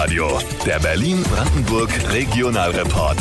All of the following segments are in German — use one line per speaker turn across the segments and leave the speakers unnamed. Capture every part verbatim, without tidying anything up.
Radio, der Berlin-Brandenburg Regionalreport.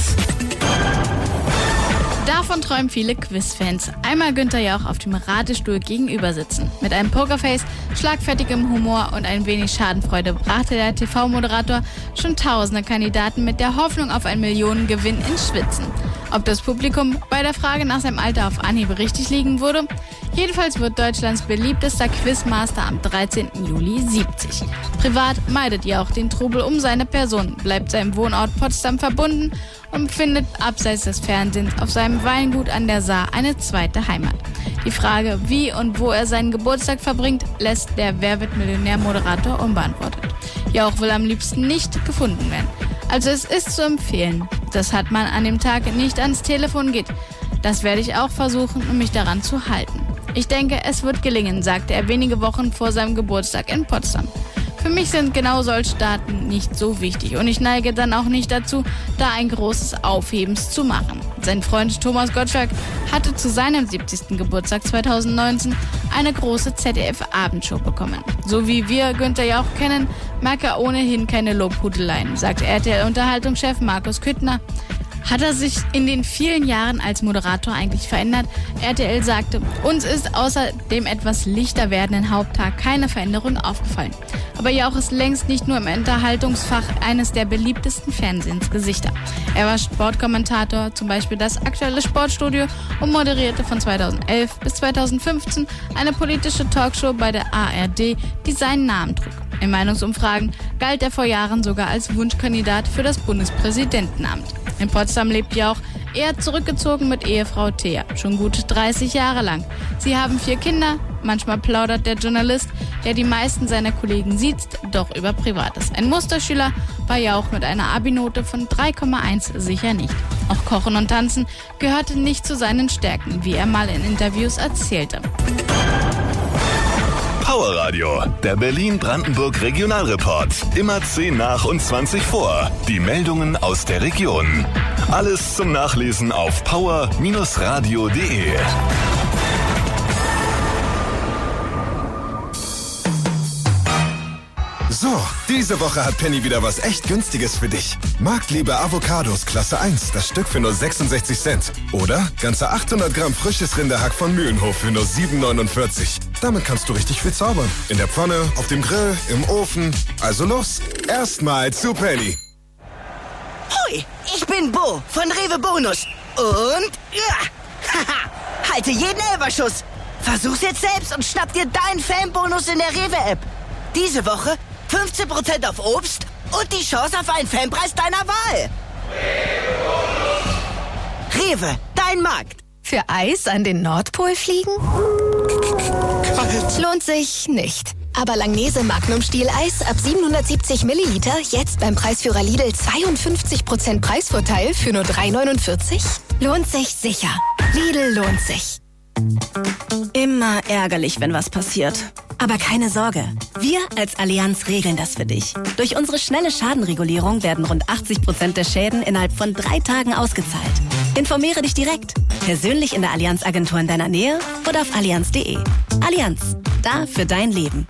Davon träumen viele Quizfans. Einmal Günther Jauch auf dem Ratestuhl gegenüber sitzen. Mit einem Pokerface, schlagfertigem Humor und ein wenig Schadenfreude brachte der T V-Moderator schon tausende Kandidaten mit der Hoffnung auf einen Millionengewinn ins Schwitzen. Ob das Publikum bei der Frage nach seinem Alter auf Anhieb richtig liegen würde? Jedenfalls wird Deutschlands beliebtester Quizmaster am dreizehnten Juli siebzig. Privat meidet Jauch den Trubel um seine Person, bleibt seinem Wohnort Potsdam verbunden und findet abseits des Fernsehens auf seinem Weingut an der Saar eine zweite Heimat. Die Frage, wie und wo er seinen Geburtstag verbringt, lässt der Wer wird Millionär-Moderator unbeantwortet. Jauch will am liebsten nicht gefunden werden. Also es ist zu empfehlen, dass hat man an dem Tag nicht ans Telefon geht. Das werde ich auch versuchen, um mich daran zu halten. Ich denke, es wird gelingen, sagte er wenige Wochen vor seinem Geburtstag in Potsdam. Für mich sind genau solche Daten nicht so wichtig und ich neige dann auch nicht dazu, da ein großes Aufhebens zu machen. Sein Freund Thomas Gottschalk hatte zu seinem siebzigsten Geburtstag zweitausendneunzehn eine große Z D F-Abendshow bekommen. So wie wir Günther Jauch kennen, mag er ohnehin keine Lobhudeleien, sagt R T L-Unterhaltungschef Markus Küttner. Hat er sich in den vielen Jahren als Moderator eigentlich verändert? R T L sagte, uns ist außer dem etwas lichter werdenden Haupttag keine Veränderung aufgefallen. Aber Jauch ist längst nicht nur im Unterhaltungsfach eines der beliebtesten Fernsehensgesichter. Er war Sportkommentator, zum Beispiel das aktuelle Sportstudio und moderierte von zweitausendelf bis zweitausendfünfzehn eine politische Talkshow bei der A R D, die seinen Namen trug. In Meinungsumfragen galt er vor Jahren sogar als Wunschkandidat für das Bundespräsidentenamt. In Potsdam lebt Jauch eher zurückgezogen mit Ehefrau Thea, schon gut dreißig Jahre lang. Sie haben vier Kinder, manchmal plaudert der Journalist, der die meisten seiner Kollegen sieht, doch über Privates. Ein Musterschüler war Jauch mit einer Abi-Note von drei Komma eins sicher nicht. Auch Kochen und Tanzen gehörte nicht zu seinen Stärken, wie er mal in Interviews erzählte.
Power Radio, der Berlin-Brandenburg Regionalreport. Immer zehn nach und zwanzig vor. Die Meldungen aus der Region. Alles zum Nachlesen auf power radio punkt de.
So, diese Woche hat Penny wieder was echt Günstiges für dich. Marktliebe Avocados Klasse eins, das Stück für nur sechsundsechzig Cent. Oder ganze achthundert Gramm frisches Rinderhack von Mühlenhof für nur sieben neunundvierzig. Damit kannst du richtig viel zaubern. In der Pfanne, auf dem Grill, im Ofen. Also los, erstmal zu Penny.
Hoi, ich bin Bo von Rewe Bonus. Und ja, haha, halte jeden Elferschuss. Versuch's jetzt selbst und schnapp dir deinen Fanbonus in der Rewe-App. Diese Woche fünfzehn Prozent auf Obst und die Chance auf einen Fanpreis deiner Wahl. Rewe, dein Markt.
Für Eis an den Nordpol fliegen?
Kalt.
Lohnt sich nicht. Aber Langnese Magnum Stieleis ab siebenhundertsiebzig Milliliter jetzt beim Preisführer Lidl zweiundfünfzig Prozent Preisvorteil für nur drei neunundvierzig? Lohnt sich sicher. Lidl lohnt sich.
Immer ärgerlich, wenn was passiert. Aber keine Sorge, wir als Allianz regeln das für dich. Durch unsere schnelle Schadenregulierung werden rund achtzig Prozent der Schäden innerhalb von drei Tagen ausgezahlt. Informiere dich direkt, persönlich in der Allianz-Agentur in deiner Nähe oder auf allianz punkt de. Allianz, da für dein Leben.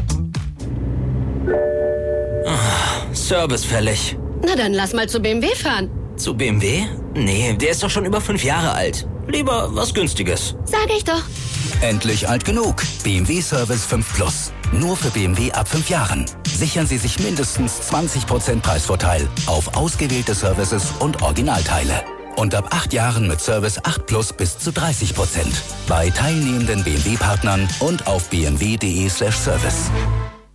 Oh, Service fällig.
Na dann lass mal zu B M W fahren.
Zu B M W? Nee, der ist doch schon über fünf Jahre alt. Lieber was Günstiges.
Sag ich doch.
Endlich alt genug. B M W Service fünf Plus. Nur für B M W ab fünf Jahren. Sichern Sie sich mindestens zwanzig Prozent Preisvorteil auf ausgewählte Services und Originalteile. Und ab acht Jahren mit Service acht Plus bis zu dreißig Prozent. Bei teilnehmenden B M W-Partnern und auf b m w punkt de slash service.